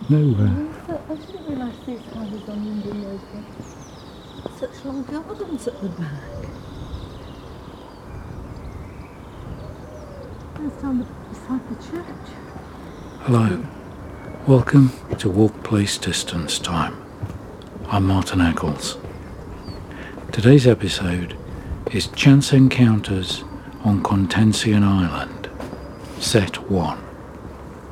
nowhere. I didn't realise these houses on Indian Road had such long gardens at the back. It's down beside the church. Hello. Welcome to Walk Place Distance Time. I'm Martin Eccles. Today's episode is Chance Encounters on Contention Island, Set 1.